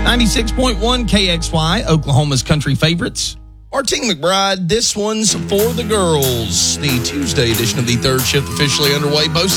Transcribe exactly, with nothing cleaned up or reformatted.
ninety-six point one K X Y, Oklahoma's country favorites. Martine McBride, this one's for the girls. The Tuesday edition of the third shift officially underway. Both